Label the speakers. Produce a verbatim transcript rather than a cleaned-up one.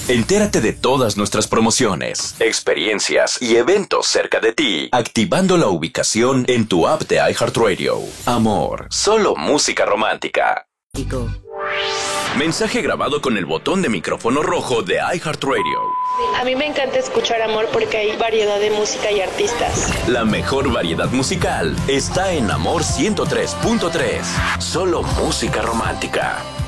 Speaker 1: Entérate de todas nuestras promociones, experiencias y eventos cerca de ti, activando la ubicación en tu app de iHeartRadio. Amor, solo música romántica. Mensaje grabado con el botón de micrófono rojo de iHeartRadio.
Speaker 2: A mí me encanta escuchar Amor porque hay variedad de música y artistas.
Speaker 1: La mejor variedad musical está en Amor ciento tres punto tres. Solo música romántica.